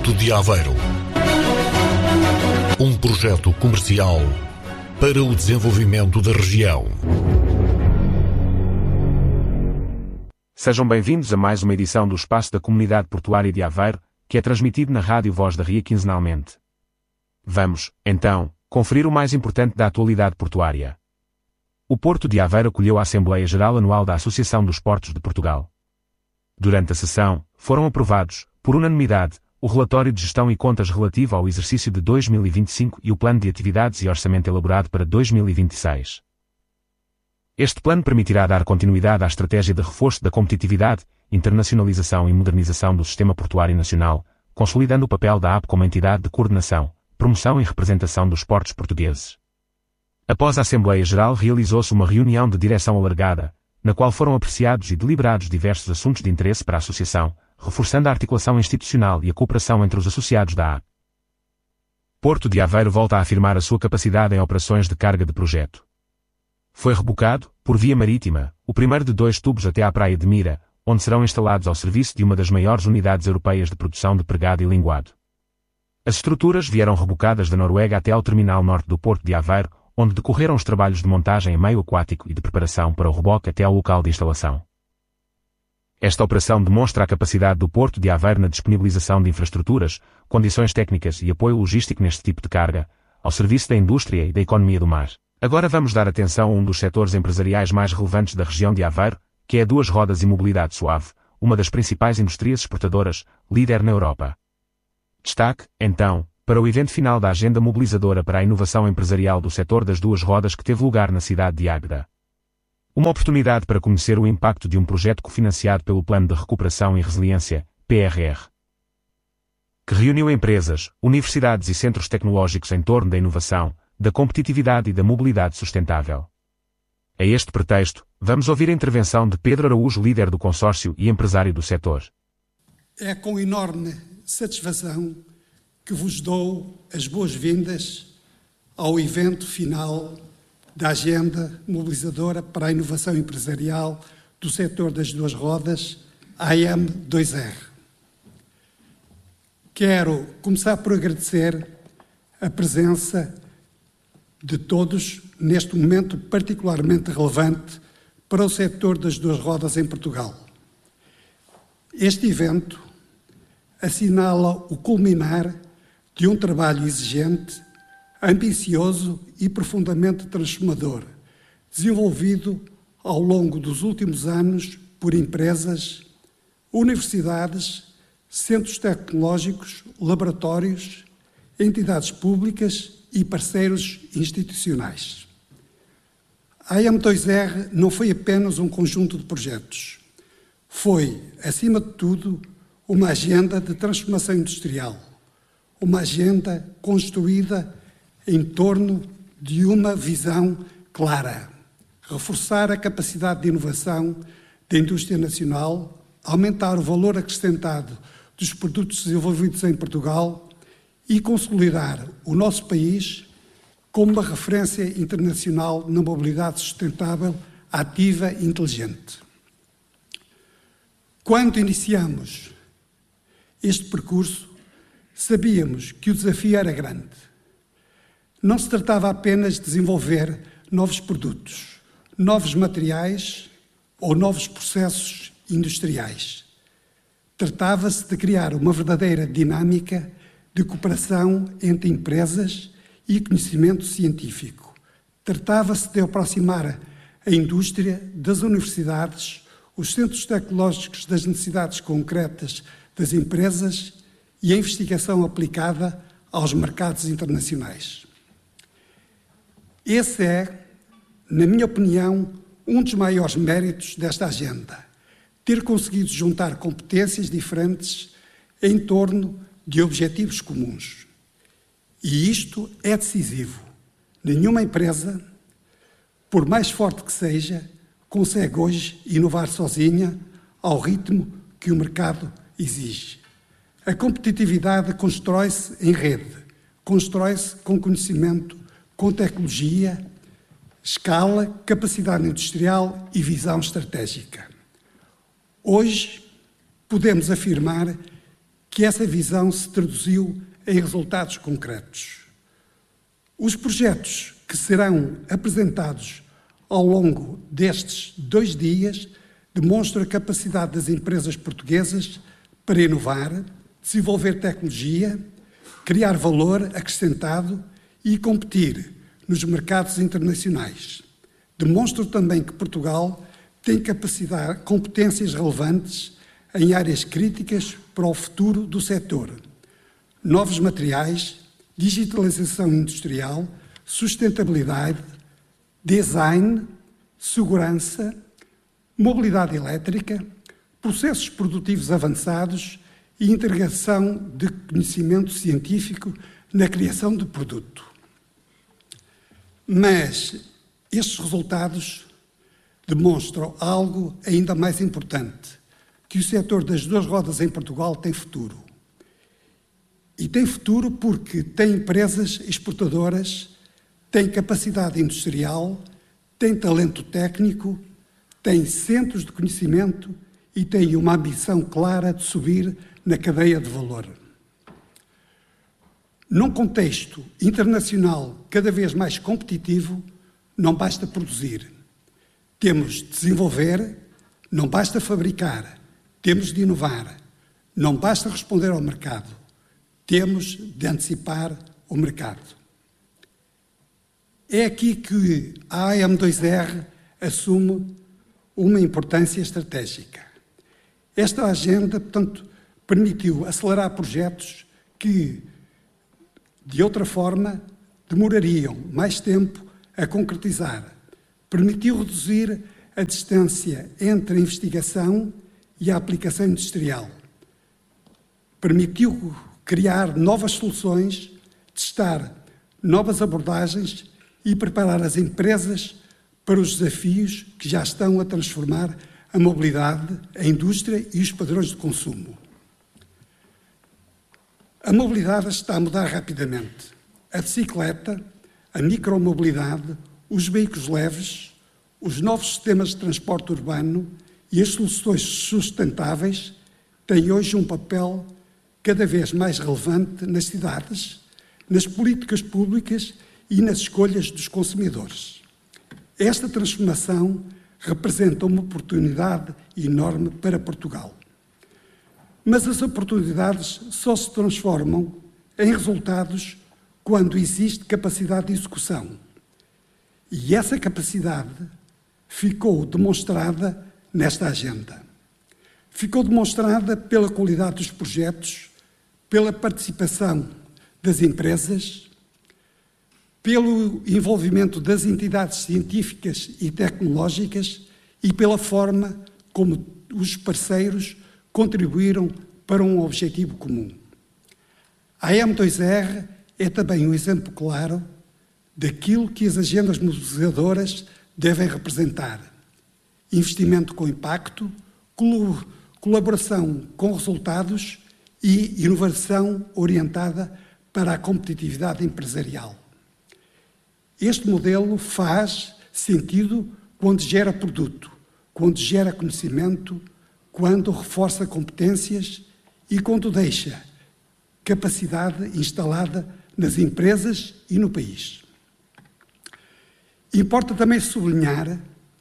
Porto de Aveiro. Um projeto comercial para o desenvolvimento da região. Sejam bem-vindos a mais uma edição do Espaço da Comunidade Portuária de Aveiro, que é transmitido na Rádio Voz da Ria quinzenalmente. Vamos, então, conferir o mais importante da atualidade portuária. O Porto de Aveiro acolheu a Assembleia Geral Anual da Associação dos Portos de Portugal. Durante a sessão, foram aprovados, por unanimidade, o relatório de gestão e contas relativo ao exercício de 2025 e o plano de atividades e orçamento elaborado para 2026. Este plano permitirá dar continuidade à estratégia de reforço da competitividade, internacionalização e modernização do sistema portuário nacional, consolidando o papel da AP como entidade de coordenação, promoção e representação dos portos portugueses. Após a Assembleia Geral realizou-se uma reunião de direção alargada, na qual foram apreciados e deliberados diversos assuntos de interesse para a Associação, reforçando a articulação institucional e a cooperação entre os associados da AP. Porto de Aveiro volta a afirmar a sua capacidade em operações de carga de projeto. Foi rebocado, por via marítima, o primeiro de 2 tubos até à Praia de Mira, onde serão instalados ao serviço de uma das maiores unidades europeias de produção de pregado e linguado. As estruturas vieram rebocadas da Noruega até ao terminal norte do Porto de Aveiro, onde decorreram os trabalhos de montagem em meio aquático e de preparação para o reboque até ao local de instalação. Esta operação demonstra a capacidade do Porto de Aveiro na disponibilização de infraestruturas, condições técnicas e apoio logístico neste tipo de carga, ao serviço da indústria e da economia do mar. Agora vamos dar atenção a um dos setores empresariais mais relevantes da região de Aveiro, que é a duas rodas e mobilidade suave, uma das principais indústrias exportadoras, líder na Europa. Destaque, então, para o evento final da Agenda Mobilizadora para a Inovação Empresarial do setor das duas rodas que teve lugar na cidade de Águeda. Uma oportunidade para conhecer o impacto de um projeto cofinanciado pelo Plano de Recuperação e Resiliência, PRR, que reuniu empresas, universidades e centros tecnológicos em torno da inovação, da competitividade e da mobilidade sustentável. A este pretexto, vamos ouvir a intervenção de Pedro Araújo, líder do consórcio e empresário do setor. É com enorme satisfação que vos dou as boas-vindas ao evento final da Agenda Mobilizadora para a Inovação Empresarial do setor das duas rodas, AM2R. Quero começar por agradecer a presença de todos neste momento particularmente relevante para o setor das duas rodas em Portugal. Este evento assinala o culminar de um trabalho exigente, ambicioso e profundamente transformador, desenvolvido ao longo dos últimos anos por empresas, universidades, centros tecnológicos, laboratórios, entidades públicas e parceiros institucionais. A AM2R não foi apenas um conjunto de projetos. Foi, acima de tudo, uma agenda de transformação industrial, uma agenda construída em torno de uma visão clara: reforçar a capacidade de inovação da indústria nacional, aumentar o valor acrescentado dos produtos desenvolvidos em Portugal e consolidar o nosso país como uma referência internacional na mobilidade sustentável, ativa e inteligente. Quando iniciamos este percurso, sabíamos que o desafio era grande. Não se tratava apenas de desenvolver novos produtos, novos materiais ou novos processos industriais. Tratava-se de criar uma verdadeira dinâmica de cooperação entre empresas e conhecimento científico. Tratava-se de aproximar a indústria das universidades, os centros tecnológicos das necessidades concretas das empresas e a investigação aplicada aos mercados internacionais. Esse é, na minha opinião, um dos maiores méritos desta agenda: ter conseguido juntar competências diferentes em torno de objetivos comuns. E isto é decisivo. Nenhuma empresa, por mais forte que seja, consegue hoje inovar sozinha ao ritmo que o mercado exige. A competitividade constrói-se em rede, constrói-se com conhecimento, com tecnologia, escala, capacidade industrial e visão estratégica. Hoje podemos afirmar que essa visão se traduziu em resultados concretos. Os projetos que serão apresentados ao longo destes 2 dias demonstram a capacidade das empresas portuguesas para inovar, desenvolver tecnologia, criar valor acrescentado e competir nos mercados internacionais. Demonstram também que Portugal tem competências relevantes em áreas críticas para o futuro do setor: novos materiais, digitalização industrial, sustentabilidade, design, segurança, mobilidade elétrica, processos produtivos avançados e integração de conhecimento científico na criação de produto. Mas estes resultados demonstram algo ainda mais importante, que o setor das 2 rodas em Portugal tem futuro. E tem futuro porque tem empresas exportadoras, tem capacidade industrial, tem talento técnico, tem centros de conhecimento e tem uma ambição clara de subir na cadeia de valor. Num contexto internacional cada vez mais competitivo, não basta produzir. Temos de desenvolver, não basta fabricar. Temos de inovar. Não basta responder ao mercado. Temos de antecipar o mercado. É aqui que a AM2R assume uma importância estratégica. Esta agenda, portanto, permitiu acelerar projetos que, de outra forma, demorariam mais tempo a concretizar. Permitiu reduzir a distância entre a investigação e a aplicação industrial. Permitiu criar novas soluções, testar novas abordagens e preparar as empresas para os desafios que já estão a transformar a mobilidade, a indústria e os padrões de consumo. A mobilidade está a mudar rapidamente. A bicicleta, a micromobilidade, os veículos leves, os novos sistemas de transporte urbano e as soluções sustentáveis têm hoje um papel cada vez mais relevante nas cidades, nas políticas públicas e nas escolhas dos consumidores. Esta transformação representa uma oportunidade enorme para Portugal. Mas as oportunidades só se transformam em resultados quando existe capacidade de execução. E essa capacidade ficou demonstrada nesta agenda. Ficou demonstrada pela qualidade dos projetos, pela participação das empresas, pelo envolvimento das entidades científicas e tecnológicas e pela forma como os parceiros contribuíram para um objetivo comum. A AM2R é também um exemplo claro daquilo que as agendas mobilizadoras devem representar: investimento com impacto, colaboração com resultados e inovação orientada para a competitividade empresarial. Este modelo faz sentido quando gera produto, quando gera conhecimento, quando reforça competências e quando deixa capacidade instalada nas empresas e no país. Importa também sublinhar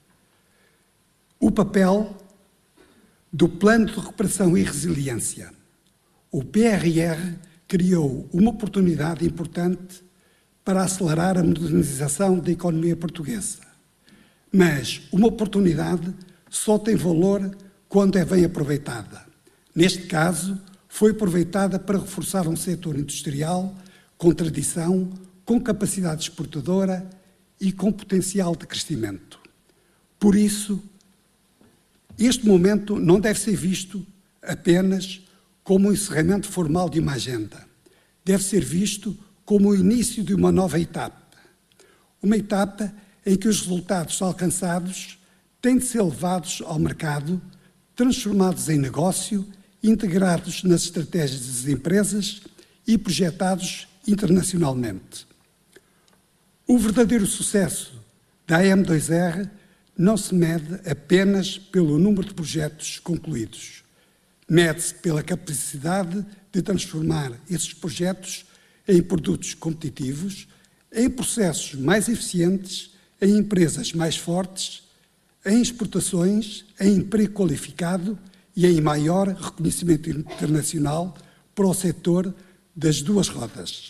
o papel do Plano de Recuperação e Resiliência. O PRR criou uma oportunidade importante para acelerar a modernização da economia portuguesa. Mas uma oportunidade só tem valor quando é bem aproveitada. Neste caso, foi aproveitada para reforçar um setor industrial com tradição, com capacidade exportadora e com potencial de crescimento. Por isso, este momento não deve ser visto apenas como o encerramento formal de uma agenda. Deve ser visto como o início de uma nova etapa. Uma etapa em que os resultados alcançados têm de ser levados ao mercado, transformados em negócio, integrados nas estratégias das empresas e projetados internacionalmente. O verdadeiro sucesso da AM2R não se mede apenas pelo número de projetos concluídos, Mede-se pela capacidade de transformar esses projetos em produtos competitivos, em processos mais eficientes, em empresas mais fortes, em exportações, em emprego qualificado e em maior reconhecimento internacional para o setor das duas rodas.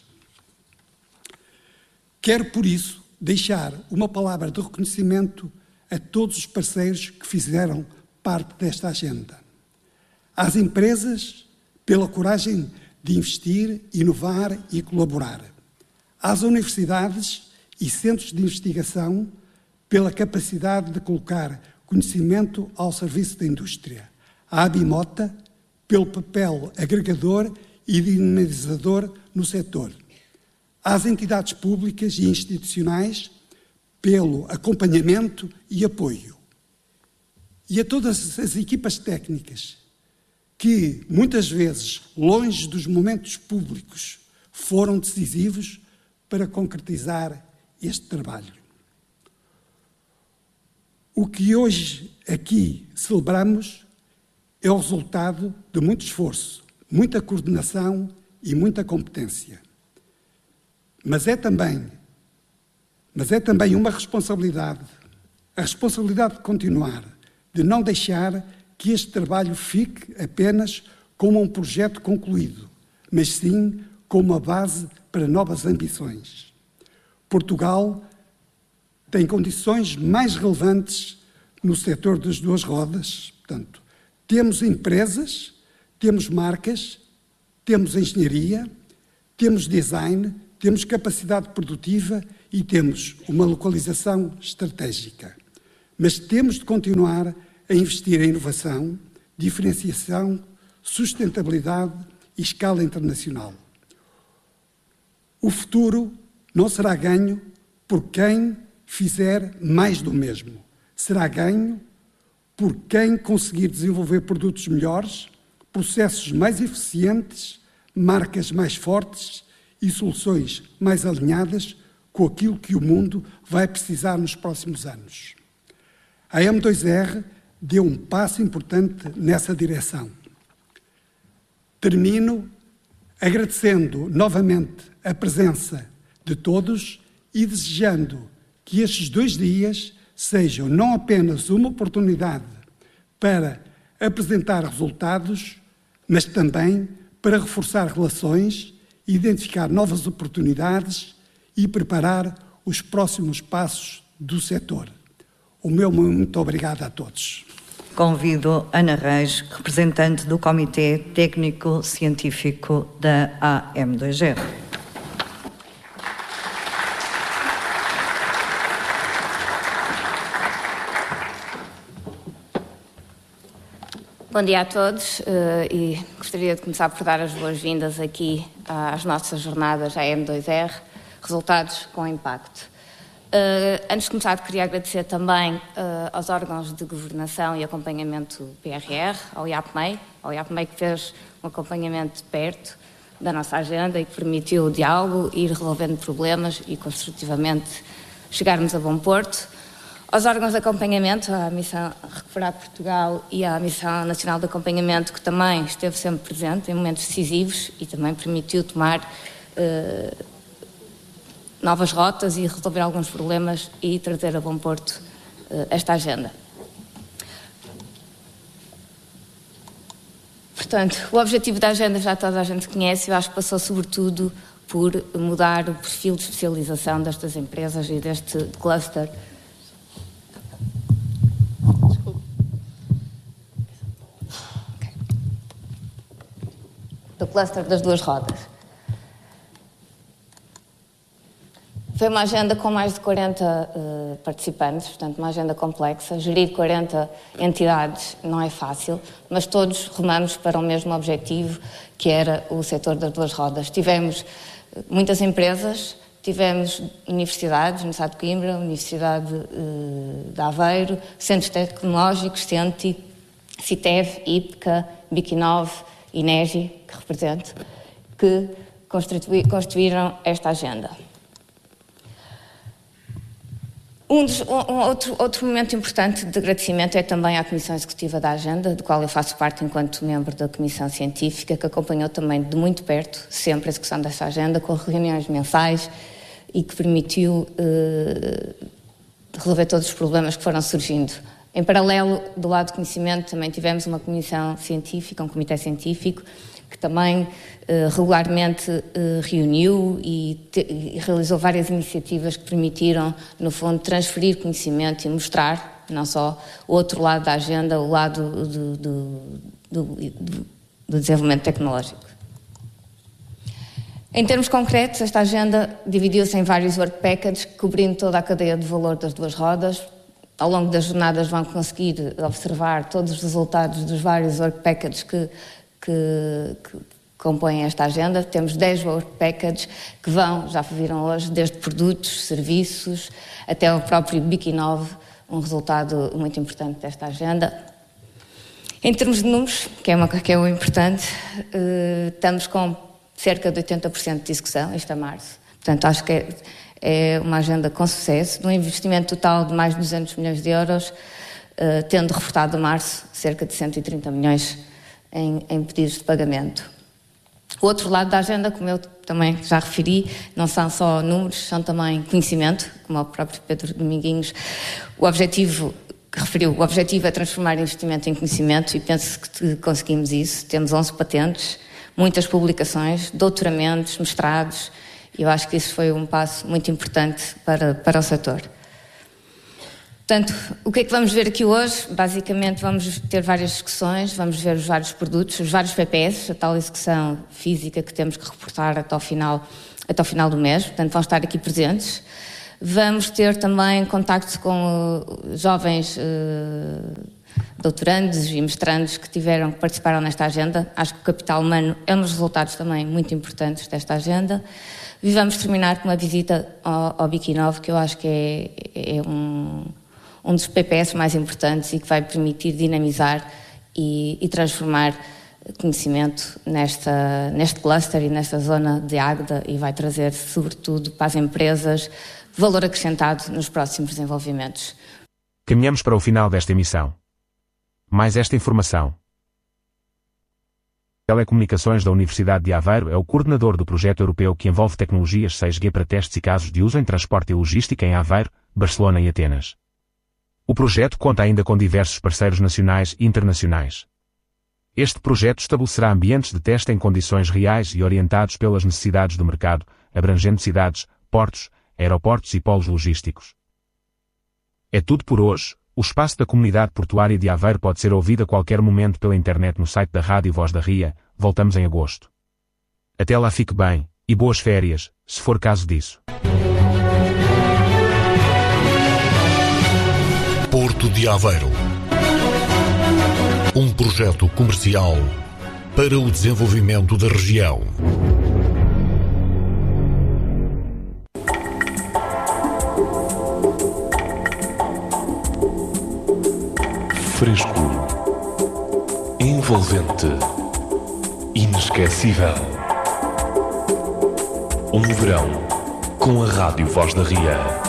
Quero, por isso, deixar uma palavra de reconhecimento a todos os parceiros que fizeram parte desta agenda. Às empresas, pela coragem de investir, inovar e colaborar. Às universidades e centros de investigação, pela capacidade de colocar conhecimento ao serviço da indústria. À Abimota, pelo papel agregador e dinamizador no setor. Às entidades públicas e institucionais, pelo acompanhamento e apoio. E a todas as equipas técnicas, que muitas vezes, longe dos momentos públicos, foram decisivos para concretizar este trabalho. O que hoje aqui celebramos é o resultado de muito esforço, muita coordenação e muita competência. Mas é também uma responsabilidade, a responsabilidade de continuar, de não deixar que este trabalho fique apenas como um projeto concluído, mas sim como uma base para novas ambições. Portugal tem condições mais relevantes no setor das duas rodas. Portanto, temos empresas, temos marcas, temos engenharia, temos design, temos capacidade produtiva e temos uma localização estratégica. Mas temos de continuar a investir em inovação, diferenciação, sustentabilidade e escala internacional. O futuro não será ganho por quem fizer mais do mesmo. Será ganho por quem conseguir desenvolver produtos melhores, processos mais eficientes, marcas mais fortes e soluções mais alinhadas com aquilo que o mundo vai precisar nos próximos anos. A M2R deu um passo importante nessa direção. Termino agradecendo novamente a presença de todos e desejando que estes 2 dias sejam não apenas uma oportunidade para apresentar resultados, mas também para reforçar relações, identificar novas oportunidades e preparar os próximos passos do setor. O meu muito obrigado a todos. Convido Ana Reis, representante do Comitê Técnico Científico da AM2R. Bom dia a todos e gostaria de começar por dar as boas-vindas aqui às nossas jornadas AM2R, resultados com impacto. Antes de começar, queria agradecer também aos órgãos de governação e acompanhamento PRR, ao IAPMEI, que fez um acompanhamento de perto da nossa agenda e que permitiu o diálogo, ir resolvendo problemas e construtivamente chegarmos a bom porto. Aos órgãos de acompanhamento, à Missão Recuperar Portugal e à Missão Nacional de Acompanhamento, que também esteve sempre presente em momentos decisivos e também permitiu tomar novas rotas e resolver alguns problemas e trazer a bom porto esta agenda. Portanto, o objetivo da agenda já toda a gente conhece, eu acho que passou sobretudo por mudar o perfil de especialização destas empresas e deste cluster. Do cluster das duas rodas. Foi uma agenda com mais de 40 participantes, portanto uma agenda complexa. Gerir 40 entidades não é fácil, mas todos remamos para o mesmo objetivo, que era o setor das duas rodas. Tivemos muitas empresas, tivemos universidades, Universidade de Coimbra, Universidade de Aveiro, centros tecnológicos, CENTI, CITEV, IPCA, Biquinov, INEGI, que represento, que constituíram esta agenda. Outro momento importante de agradecimento é também à Comissão Executiva da Agenda, do qual eu faço parte enquanto membro da Comissão Científica, que acompanhou também de muito perto sempre a execução desta agenda, com reuniões mensais e que permitiu resolver todos os problemas que foram surgindo. Em paralelo, do lado do conhecimento, também tivemos uma comissão científica, um comitê científico, que também regularmente reuniu e realizou várias iniciativas que permitiram, no fundo, transferir conhecimento e mostrar não só o outro lado da agenda, o lado do desenvolvimento tecnológico. Em termos concretos, esta agenda dividiu-se em vários work packages, cobrindo toda a cadeia de valor das duas rodas. Ao longo das jornadas vão conseguir observar todos os resultados dos vários work packages que compõem esta agenda. Temos 10 work packages que vão, já viram hoje, desde produtos, serviços, até o próprio BIC-INNOV, um resultado muito importante desta agenda. Em termos de números, que é o importante, estamos com cerca de 80% de execução, isto é março. Portanto, acho que é uma agenda com sucesso, de um investimento total de mais de 200 milhões de euros, tendo reportado a março cerca de 130 milhões em pedidos de pagamento. O outro lado da agenda, como eu também já referi, não são só números, são também conhecimento, como o próprio Pedro Dominguinhos. O objetivo que referiu, o objetivo é transformar investimento em conhecimento e penso que conseguimos isso. Temos 11 patentes, muitas publicações, doutoramentos, mestrados, e eu acho que isso foi um passo muito importante para o setor. Portanto, o que é que vamos ver aqui hoje? Basicamente vamos ter várias discussões, vamos ver os vários produtos, os vários PPS, a tal execução física que temos que reportar até ao final do mês, portanto vão estar aqui presentes. Vamos ter também contacto com jovens doutorandos e mestrandos que participaram nesta agenda. Acho que o capital humano é um dos resultados também muito importantes desta agenda. E vamos terminar com uma visita ao BIC-INNOV, que eu acho que é um dos PPS mais importantes e que vai permitir dinamizar e transformar conhecimento neste cluster e nesta zona de Águeda e vai trazer, sobretudo, para as empresas, valor acrescentado nos próximos desenvolvimentos. Caminhamos para o final desta emissão. Mais esta informação. Telecomunicações da Universidade de Aveiro é o coordenador do projeto europeu que envolve tecnologias 6G para testes e casos de uso em transporte e logística em Aveiro, Barcelona e Atenas. O projeto conta ainda com diversos parceiros nacionais e internacionais. Este projeto estabelecerá ambientes de teste em condições reais e orientados pelas necessidades do mercado, abrangendo cidades, portos, aeroportos e polos logísticos. É tudo por hoje. O espaço da comunidade portuária de Aveiro pode ser ouvido a qualquer momento pela internet no site da Rádio Voz da Ria. Voltamos em agosto. Até lá, fique bem, e boas férias, se for caso disso. Porto de Aveiro. Um projeto comercial para o desenvolvimento da região. Fresco, envolvente, inesquecível. Um verão com a Rádio Voz da Ria.